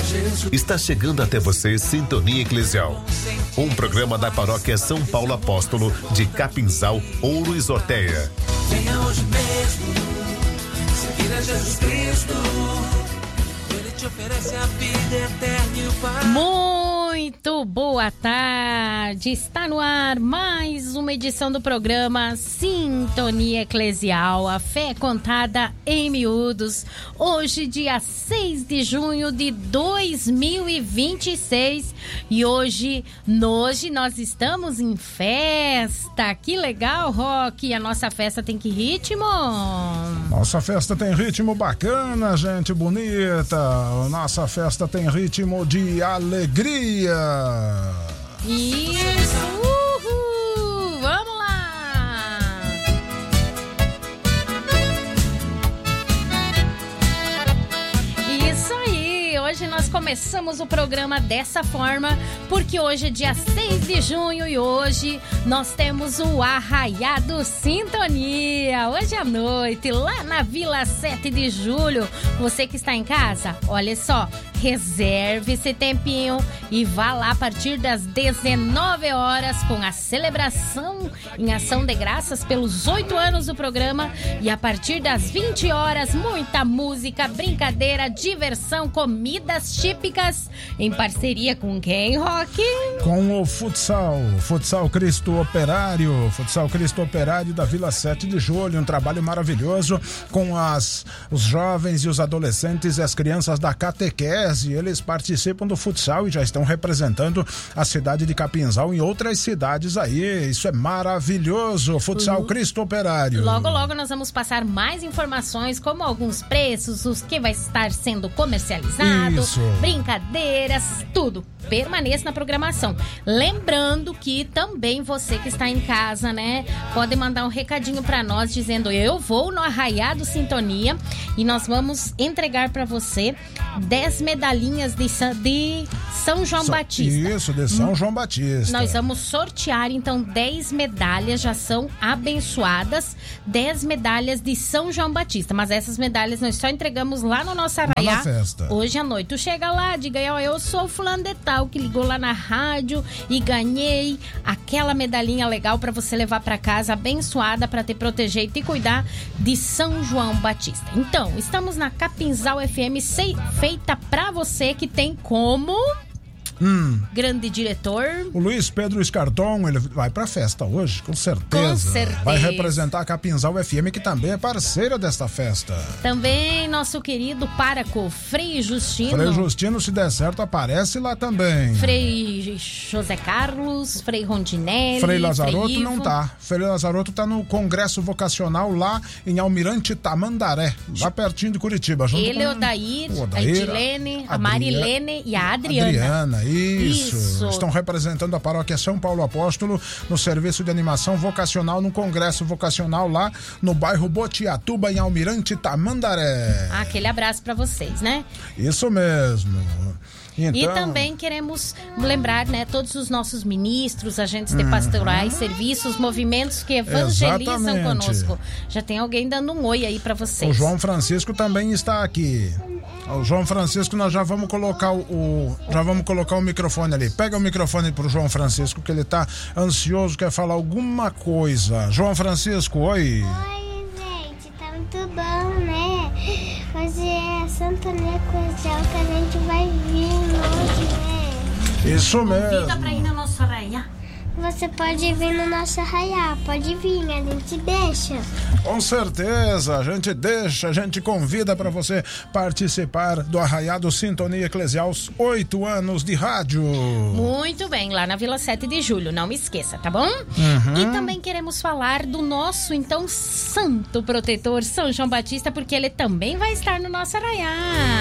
Está chegando até você Sintonia Eclesial, um programa da paróquia São Paulo Apóstolo de Capinzal, Ouro e Sorteia. Venha hoje mesmo, seguir a Jesus Cristo, Ele te oferece a vida eterna e o Pai. Muito boa tarde, está no ar mais uma edição do programa Sintonia Eclesial, a fé contada em miúdos. Hoje, dia 6 de junho de 2026, e hoje nós estamos em festa. Que legal, Rock, a nossa festa tem que ritmo? Nossa festa tem ritmo bacana, gente bonita. Nossa festa tem ritmo de alegria. Isso, uhul, vamos lá! Isso aí, hoje nós começamos o programa dessa forma, porque hoje é dia 6 de junho e hoje nós temos o Arraiado Sintonia, hoje à noite, lá na Vila 7 de Julho. Você que está em casa, olha só, reserve esse tempinho e vá lá a partir das 19 horas com a celebração em ação de graças pelos 8 anos do programa, e a partir das 20 horas muita música, brincadeira, diversão, comidas típicas em parceria com quem, Rock? Com o Futsal Cristo Operário da Vila 7 de Julho, um trabalho maravilhoso com os jovens e os adolescentes e as crianças da catequese. Eles participam do futsal e já estão representando a cidade de Capinzal em outras cidades aí. Isso é maravilhoso. Futsal Cristo Operário. Logo nós vamos passar mais informações, como alguns preços, os que vai estar sendo comercializado, isso, brincadeiras, tudo. Permaneça na programação. Lembrando que também você que está em casa, né, pode mandar um recadinho para nós dizendo: eu vou no Arraiado Sintonia e nós vamos entregar para você 10 medalhinhas de São João Batista. Isso, de São João Batista. Nós vamos sortear então 10 medalhas, já são abençoadas, 10 medalhas de São João Batista, mas essas medalhas nós só entregamos lá no nosso Arraiá hoje à noite. Tu chega lá, diga aí, ó, eu sou o fulano de tal que ligou lá na rádio e ganhei aquela medalhinha legal para você levar para casa, abençoada, para te proteger e te cuidar de São João Batista. Então, estamos na Capinzal FM, feita para você, que tem como grande diretor o Luiz Pedro Escarton. Ele vai pra festa hoje, com certeza. Com certeza. Vai representar a Capinzal FM, que também é parceira desta festa. Também nosso querido pároco Frei Justino. Frei Justino, se der certo, aparece lá também. Frei José Carlos, Frei Rondinelli, Frei Lazaroto Frei não tá. Frei Lazaroto tá no Congresso Vocacional lá em Almirante Tamandaré, lá pertinho de Curitiba. Junto ele, com o Odair, a Edilene, a Marilene e a Adriana. Isso. Estão representando a paróquia São Paulo Apóstolo no serviço de animação vocacional, no congresso vocacional lá no bairro Botiatuba, em Almirante Tamandaré. Aquele abraço para vocês, né? Isso mesmo. Então... E também queremos lembrar, né, todos os nossos ministros, agentes de pastorais, serviços, movimentos que evangelizam conosco. Já tem alguém dando um oi aí para vocês. O João Francisco também está aqui. O João Francisco, nós já vamos colocar o microfone ali. Pega o microfone pro João Francisco, que ele tá ansioso, quer falar alguma coisa. João Francisco, oi. Oi, gente, tá muito bom, né? Hoje é a Sintonia Eclesial que a gente vai vir hoje, né? Isso mesmo. Convida pra ir no nosso arraiá. Você pode vir no nosso arraiá, pode vir, a gente deixa. Com certeza, a gente convida para você participar do Arraiado Sintonia Eclesial, 8 anos de rádio. Muito bem, lá na Vila 7 de Julho, não me esqueça, tá bom? E também queremos falar do nosso, então, santo protetor, São João Batista, porque ele também vai estar no nosso arraiá.